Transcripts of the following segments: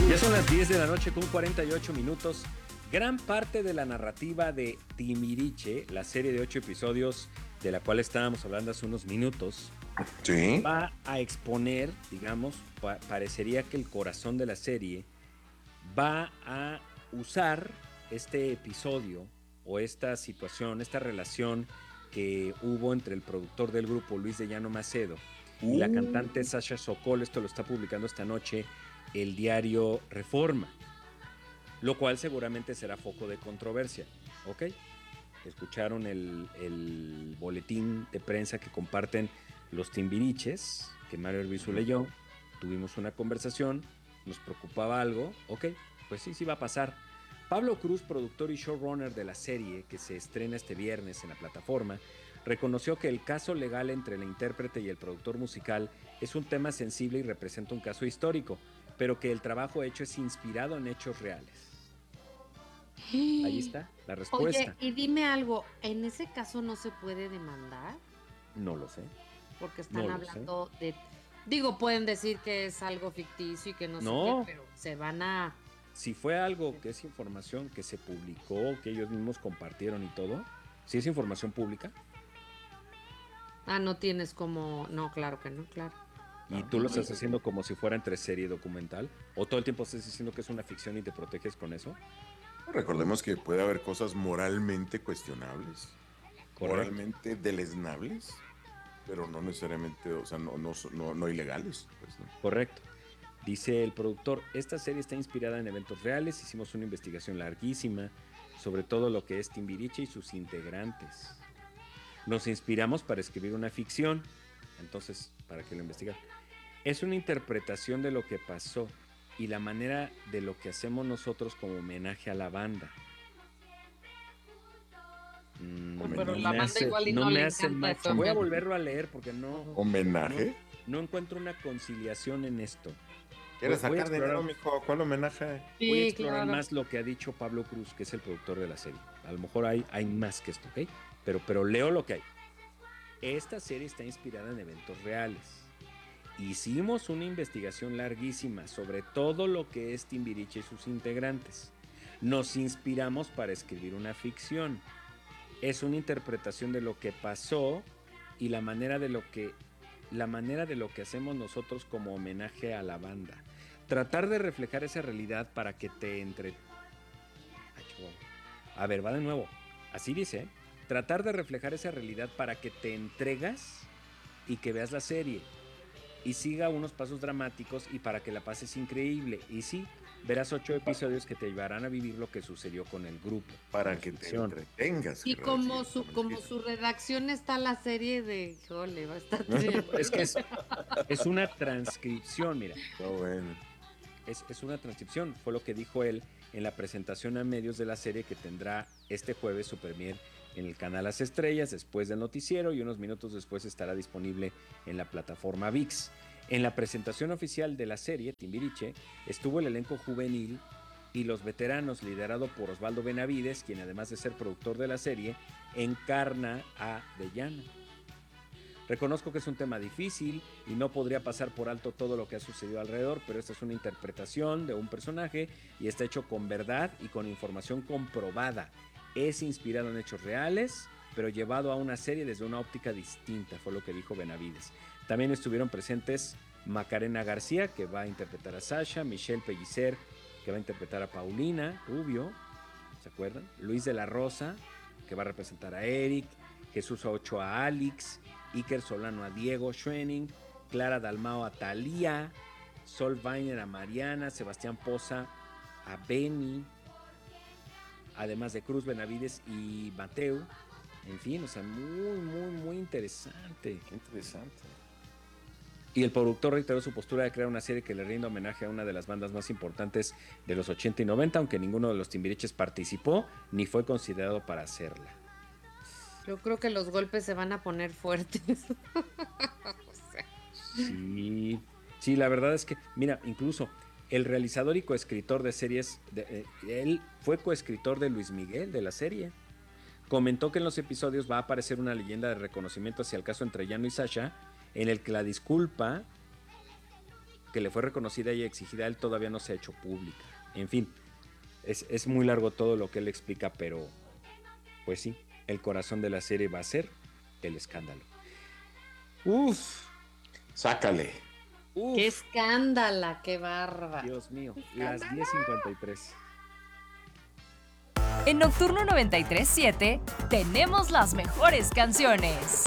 Ya son las 10 de la noche con 48 minutos. Gran parte de la narrativa de Timbiriche, la serie de 8 episodios de la cual estábamos hablando hace unos minutos, Sí. va a exponer, digamos, parecería que el corazón de la serie va a usar este episodio o esta situación, esta relación que hubo entre el productor del grupo, Luis de Llano Macedo, y la cantante Sasha Sokol. Esto lo está publicando esta noche el diario Reforma, lo cual seguramente será foco de controversia. ¿Ok? Escucharon el boletín de prensa que comparten los Timbiriches, que Mario Arbizu leyó. Tuvimos una conversación, nos preocupaba algo. Ok, pues sí, sí va a pasar. Pablo Cruz, productor y showrunner de la serie, que se estrena este viernes en la plataforma, reconoció que el caso legal entre la intérprete y el productor musical es un tema sensible y representa un caso histórico, pero que el trabajo hecho es inspirado en hechos reales. Ahí está la Oye, respuesta. y dime algo, ¿en ese caso no se puede demandar? No lo sé. Porque están No lo sé. hablando de, digo, pueden decir que es algo ficticio y que no sé qué, No, pero se van a... si fue algo que es información que se publicó, que ellos mismos compartieron y todo, si es información pública Ah, no tienes como... No, claro que no, claro. y No, tú lo no estás es- haciendo como si fuera entre serie y documental, o todo el tiempo estás diciendo que es una ficción y te proteges con eso. Recordemos que puede haber cosas moralmente cuestionables, Correcto, moralmente deleznables, pero no necesariamente, o sea, no ilegales, pues, ¿no? correcto. Dice el productor, esta serie está inspirada en eventos reales, hicimos una investigación larguísima sobre todo lo que es Timbiriche y sus integrantes. Nos inspiramos para escribir una ficción, entonces, ¿para qué lo investigar? Es una interpretación de lo que pasó y la manera de lo que hacemos nosotros como homenaje a la banda. No, pero la Me banda hace, igual y no no le me hace encanta match. eso. Voy a volverlo a leer porque Ujú. no, ¿Homenaje? no encuentro una conciliación en esto. ¿Quieres Voy a sacar dinero, explorar, mijo? ¿Cuál homenaje? voy a Sí, explorar claro. más lo que ha dicho Pablo Cruz, que es el productor de la serie. A lo mejor hay más que esto, ¿ok? Pero leo lo que hay. Esta serie está inspirada en eventos reales. Hicimos una investigación larguísima sobre todo lo que es Timbiriche y sus integrantes. Nos inspiramos para escribir una ficción. Es una interpretación de lo que pasó y la manera de lo que hacemos nosotros como homenaje a la banda. Tratar de reflejar esa realidad para que te entre... Ay, chihuahua. A ver, va de nuevo. Así dice, ¿eh? Tratar de reflejar esa realidad para que te entregas y que veas la serie y siga unos pasos dramáticos y para que la pases increíble. Y sí, verás 8 episodios que te llevarán a vivir lo que sucedió con el grupo, Para como que te ficción. entretengas, Y querrá decir, como como escrito. su redacción está la serie de, híjole, va a estar terrible. Es que es una transcripción, mira, No, bueno. es una transcripción, fue lo que dijo él en la presentación a medios de la serie que tendrá este jueves su premier en el canal Las Estrellas, después del noticiero y unos minutos después estará disponible en la plataforma VIX. En la presentación oficial de la serie, Timbiriche, estuvo el elenco juvenil y los veteranos liderado por Osvaldo Benavides, quien además de ser productor de la serie, encarna a De Llano. Reconozco que es un tema difícil y no podría pasar por alto todo lo que ha sucedido alrededor, pero esta es una interpretación de un personaje y está hecho con verdad y con información comprobada. Es inspirado en hechos reales, pero llevado a una serie desde una óptica distinta, fue lo que dijo Benavides. También estuvieron presentes Macarena García, que va a interpretar a Sasha, Michelle Pellicer, que va a interpretar a Paulina Rubio, ¿se acuerdan? Luis de la Rosa, que va a representar a Eric, Jesús Ochoa a Alex, Iker Solano a Diego Schwenning, Clara Dalmao a Thalía, Sol Weiner a Mariana, Sebastián Poza a Benny, además de Cruz Benavides y Mateo. En fin, o sea, muy interesante. Qué interesante. Y el productor reiteró su postura de crear una serie que le rinda homenaje a una de las bandas más importantes de los 80 y 90, aunque ninguno de los Timbiriches participó ni fue considerado para hacerla. Yo creo que los golpes se van a poner fuertes. O sea, Sí, sí, la verdad es que, mira, incluso el realizador y coescritor de series, él fue coescritor de Luis Miguel, de la serie. Comentó que en los episodios va a aparecer una leyenda de reconocimiento hacia el caso entre Llano y Sasha, en el que la disculpa que le fue reconocida y exigida a él todavía no se ha hecho pública. En fin, es muy largo todo lo que él explica, pero pues sí, el corazón de la serie va a ser el escándalo. Uf. Sácale. Uf. ¡Qué escándala! ¡Qué barba! Dios mío, las 10:53. En Nocturno 93.7 tenemos las mejores canciones.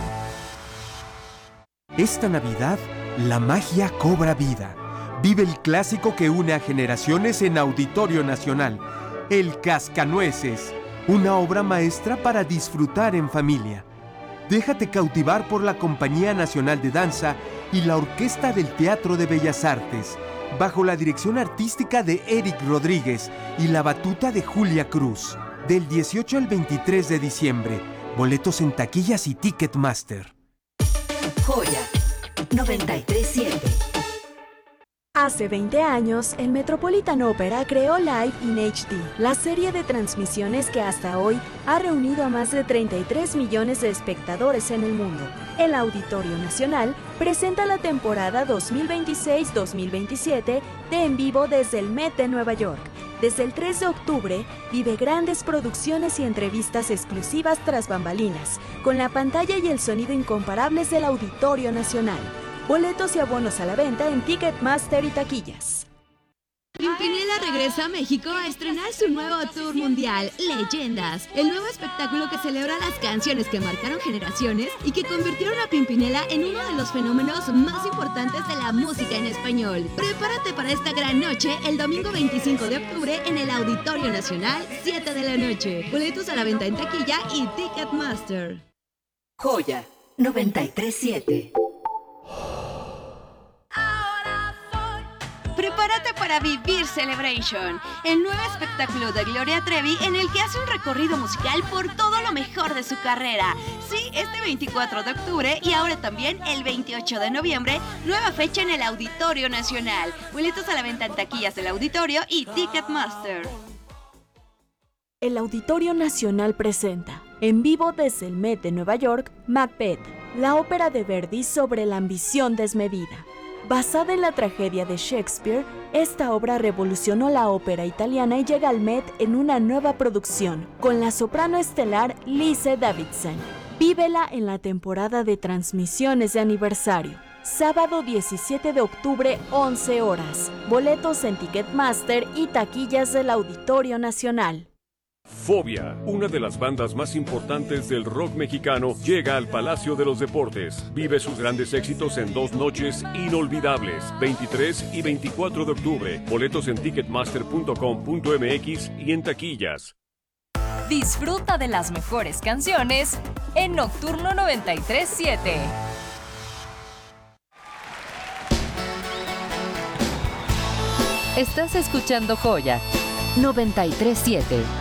Esta Navidad, la magia cobra vida. Vive el clásico que une a generaciones en Auditorio Nacional, El Cascanueces, una obra maestra para disfrutar en familia. Déjate cautivar por la Compañía Nacional de Danza y la Orquesta del Teatro de Bellas Artes, bajo la dirección artística de Eric Rodríguez y la batuta de Julia Cruz. Del 18 al 23 de diciembre. Boletos en taquillas y Ticketmaster. Joya 93.7. Hace 20 años, el Metropolitan Opera creó Live in HD, la serie de transmisiones que hasta hoy ha reunido a más de 33 millones de espectadores en el mundo. El Auditorio Nacional presenta la temporada 2026-2027 de En Vivo desde el Met de Nueva York. Desde el 3 de octubre, vive grandes producciones y entrevistas exclusivas tras bambalinas, con la pantalla y el sonido incomparables del Auditorio Nacional. Boletos y abonos a la venta en Ticketmaster y taquillas. Pimpinela regresa a México a estrenar su nuevo tour mundial, Leyendas, el nuevo espectáculo que celebra las canciones que marcaron generaciones y que convirtieron a Pimpinela en uno de los fenómenos más importantes de la música en español. Prepárate para esta gran noche el domingo 25 de octubre en el Auditorio Nacional, 7 de la noche. Boletos a la venta en taquilla y Ticketmaster. Joya 93.7. Prepárate para vivir Celebration, el nuevo espectáculo de Gloria Trevi en el que hace un recorrido musical por todo lo mejor de su carrera. Sí, este 24 de octubre y ahora también el 28 de noviembre, nueva fecha en el Auditorio Nacional. Boletos a la venta en taquillas del Auditorio y Ticketmaster. El Auditorio Nacional presenta, en vivo desde el Met de Nueva York, Macbeth, la ópera de Verdi sobre la ambición desmedida. Basada en la tragedia de Shakespeare, esta obra revolucionó la ópera italiana y llega al Met en una nueva producción, con la soprano estelar Lise Davidson. Vívela en la temporada de transmisiones de aniversario. Sábado 17 de octubre, 11 horas. Boletos en Ticketmaster y taquillas del Auditorio Nacional. Fobia, una de las bandas más importantes del rock mexicano, llega al Palacio de los Deportes. Vive sus grandes éxitos en 2 noches inolvidables, 23 y 24 de octubre. Boletos en ticketmaster.com.mx y en taquillas. Disfruta de las mejores canciones en Nocturno 93.7. Estás escuchando Joya 93.7.